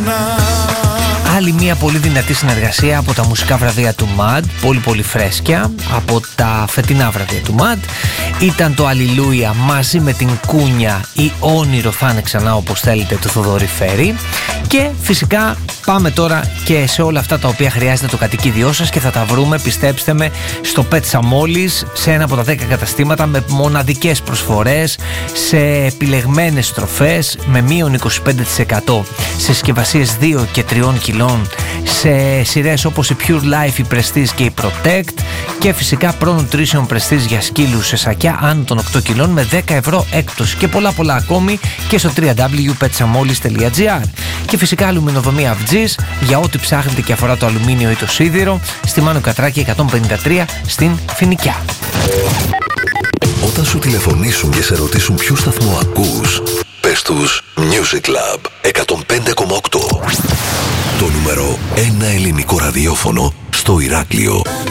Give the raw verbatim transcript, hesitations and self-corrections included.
Άλλη μια πολύ δυνατή συνεργασία από τα μουσικά βραβεία του μαντ, πολύ πολύ φρέσκια από τα φετινά βραβεία του μαντ. Ήταν το Αλληλούια μαζί με την Κούνια ή Όνειρο θα είναι ξανά όπως θέλετε του Θοδωρή Φέρη. Και φυσικά πάμε τώρα και σε όλα αυτά τα οποία χρειάζεται το κατοικίδιό σας και θα τα βρούμε, πιστέψτε με, στο Pezza Mollis, σε ένα από τα δέκα καταστήματα με μοναδικές προσφορές, σε επιλεγμένες στροφές, με μείον είκοσι πέντε τοις εκατό σε συσκευασίες δύο και τριών κιλών, σε σειρές όπως η Pure Life, η Prestige και η Protect, και φυσικά Pro Nutrition Prestige για σκύλους σε σακιά άνω των οκτώ κιλών με δέκα ευρώ έκπτωση, και πολλά πολλά ακόμη και στο double-u double-u double-u τελεία πέτσα-μόλις τελεία τζι άρ. Και φυσικά αλουμινοδομία Αυτζής για ό,τι ψάχνετε και αφορά το αλουμίνιο ή το σίδηρο, στη Μάνου Κατράκη εκατόν πενήντα τρία στην Φοινικιά. Όταν σου τηλεφωνήσουν και σε ρωτήσουν ποιο σταθμό ακούς, πες τους Music Club εκατόν πέντε κόμμα οκτώ. Το νούμερο ένα ελληνικό ραδιόφωνο στο Ηράκλειο.